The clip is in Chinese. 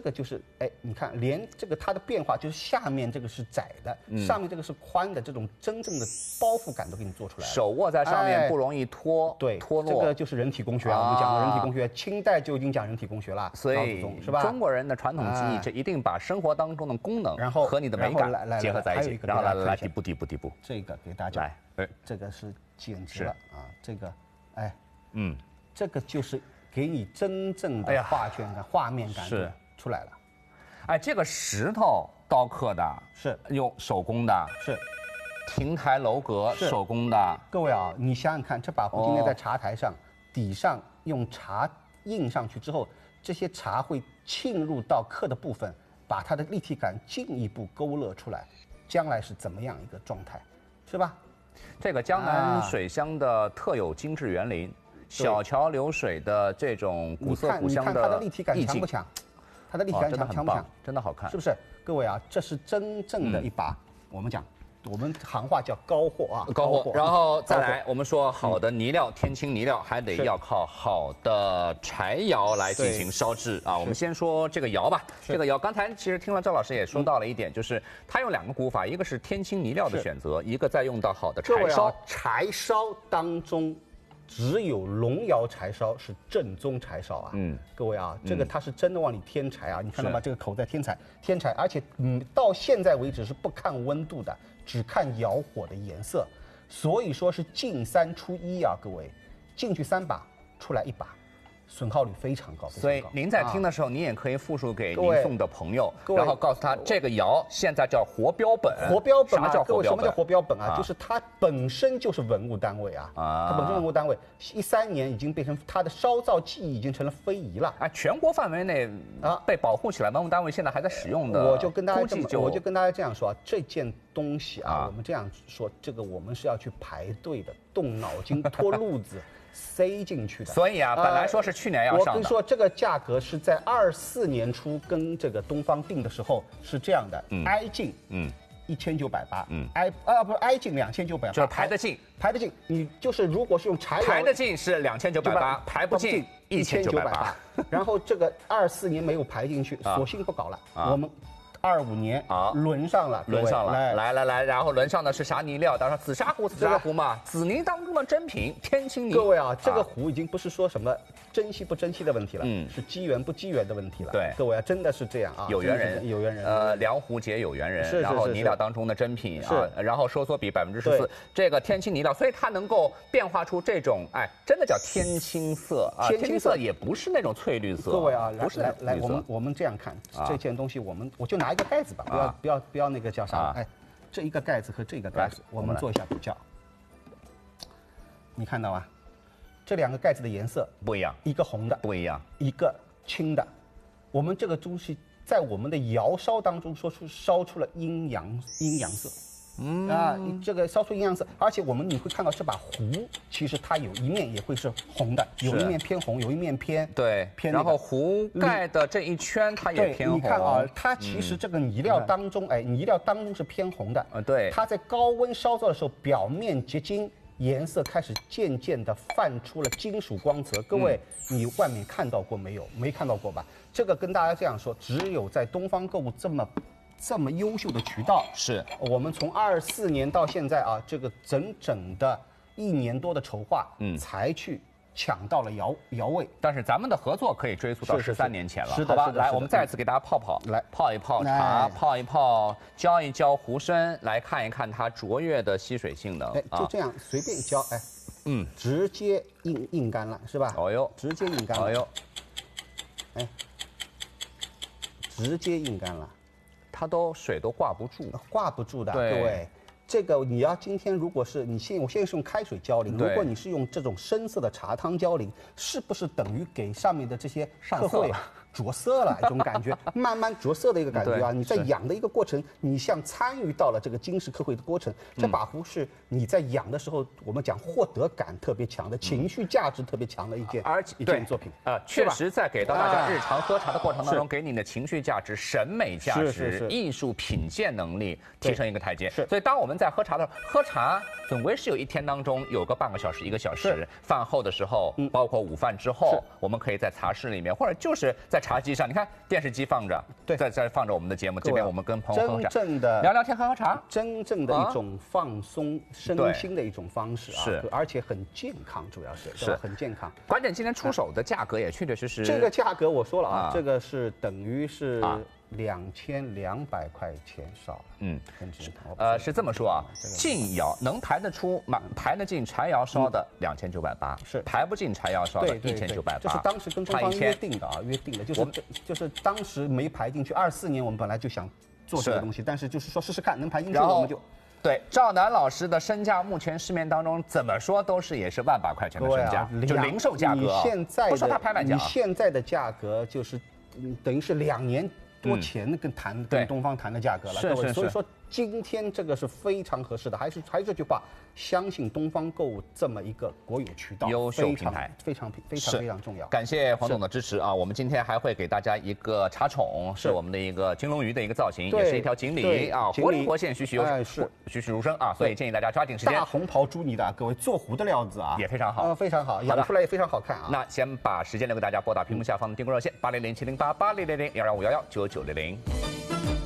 个就是哎，你看连这个它的变化，就是下面这个是窄的，上面这个是宽的，这种真正的包覆感都给你做出来了。 手握在上面不容易脱落， 这个就是人体工学啊。我们讲人体工学，清代就已经讲人体工学了， 所以是吧？ 中国人的传统技艺，这一定把生活当中的功能， 然后和你的美感结合在一起。然后来底部， 这个给大家来， 这个是简直了啊！这个，哎，这个就是给你真正的画卷感、画面感出来了。 哎，这个石头刀刻的， 是用手工的， 是亭台楼阁手工的。 各位啊，你想想看，这把壶今天在茶台上，底上用茶印上去之后，这些茶会沁入到刻的部分，把它的立体感进一步勾勒出来，将来是怎么样一个状态，是吧？ 这个江南水乡的特有精致园林，小桥流水的这种古色古香的意境， 你看它的立体感强不强？它的立体感强不强？ 真的好看， 是不是？各位啊，这是真正的一把，我们行话叫高货啊， 高货。然后再来，我们说好的泥料，天青泥料还得要靠好的柴窑来进行烧制啊。我们先说这个窑吧。这个窑，刚才其实听了赵老师也说到了一点，就是他用2个古法，一个是天青泥料的选择，一个再用到好的柴烧。 柴烧当中，只有龙窑柴烧是正宗柴烧啊。各位啊，这个它是真的往里添柴啊，你看到吗？这个口在添柴，而且到现在为止是不看温度的，只看窑火的颜色，所以说是进3出1啊，各位，进去3把，出来1把。损耗率非常高， 所以您在听的时候，您也可以复述给您送的朋友，然后告诉他这个窑现在叫活标本。 活标本啊， 啥叫活标本？ 什么叫活标本啊？就是它本身就是文物单位啊，它本身文物单位，13年已经变成它的烧造技艺已经成了非遗了。 哎，全国范围内被保护起来，文物单位现在还在使用的。 我就跟大家这样说啊，这件东西啊，我们这样说，这个我们是要去排队的，动脑筋，脱路子。塞进去的， 所以啊，本来说是去年要上的。 我跟你说，这个价格是在24年初跟这个东方定的时候是这样的，挨进，1980，不是挨进2980， 就是排得进， 你就是如果是用柴窑排得进是2980，排不进1980。 然后这个24年没有排进去，索性不搞了，我们。25年轮上了， 来，然后轮上的是啥泥料？当然紫砂壶嘛，紫泥当中的珍品天青泥。 各位啊，这个壶已经不是说什么珍惜不珍惜的问题了，是机缘不机缘的问题了。 对， 各位啊，真的是这样啊， 有缘人，良壶结有缘人。然后泥料当中的珍品啊，然后收缩比14%，这个天青泥料，所以它能够变化出这种真的叫天青色啊，天青色也不是那种翠绿色。 各位啊， 不是来，我们这样看这件东西，我就拿一个盖子吧，不要那个叫啥？这一个盖子和这个盖子，我们做一下比较。你看到吗？这2个盖子的颜色不一样， 一个红的不一样， 一个青的。我们这个东西在我们的窑烧当中烧出了阴阳色。这个烧出阴阳色，而且你会看到这把壶，其实它有一面也会是红的，有一面偏红，有一面偏然后壶盖的这一圈它也偏红。 你看啊，它其实这个泥料当中，泥料当中是偏红的。 对， 它在高温烧造的时候，表面结晶，颜色开始渐渐的泛出了金属光泽。各位，你外面看到过没有？没看到过吧？这个跟大家这样说，只有在东方购物这么优秀的渠道， 是我们从24年到现在啊，这个整的1年多的筹划，才去抢到了窑位。 但是咱们的合作可以追溯到13年前了， 好吧？来，我们再次给大家泡一泡茶，泡一泡，浇一浇壶身，来看一看它卓越的吸水性能。 就这样随便浇，直接硬干了，是吧？ 哦哟， 直接硬干了。 哦哟， 直接硬干了。 它水都挂不住的，各位。这个你要今天如果是我现在是用开水浇淋，如果你是用这种深色的茶汤浇淋，是不是等于给上面的这些客户着色了？这种感觉，慢慢着色的一个感觉啊！你在养的一个过程，你像参与到了这个金石刻绘的过程。这把壶是你在养的时候，我们讲获得感特别强的，情绪价值特别强的一件作品确实在给到大家日常喝茶的过程当中，给你的情绪价值、审美价值、艺术品鉴能力提升一个台阶。所以当我们在喝茶的时候，喝茶总归是有一天当中有个半个小时、1个小时，饭后的时候，包括午饭之后，我们可以在茶室里面，或者就是在茶几上，你看电视机放着， 对， 在放着我们的节目，这边我们跟朋友喝茶， 真正的聊聊天喝喝茶， 真正的一种放松身心的一种方式啊， 是， 而且很健康，主要是很健康。 关键今天出手的价格也确确实实， 这个价格我说了啊，这个是等于是2200块钱少了。 嗯，是这么说啊，进窑能排得出排得进柴窑烧的2980， 是排不进柴窑烧的1980， 这是当时跟东方约定的啊，约定的，就是当时没排进去。24年我们本来就想做这个东西，但是就是说试试看能排进去，我们就。 对，赵楠老师的身价，目前市面当中怎么说都是也是万把块钱的身价，就零售价格。 你现在不说他拍卖价， 你现在的价格就是等于是2年多前跟东方谈的价格了，各位。所以说今天这个是非常合适的，还是这句话，相信东方购物这么一个国有渠道， 优秀品牌非常重要。 感谢黄总的支持啊！我们今天还会给大家一个茶宠，是我们的一个金龙鱼的一个造型，也是一条锦鲤啊，活灵活现，栩栩如生啊！所以建议大家抓紧时间。 大红袍朱泥的，各位做壶的料子啊， 也非常好， 非常好，养出来也非常好看啊。 那先把时间留给大家，拨打屏幕下方的订购热线800-708-8000-12511990。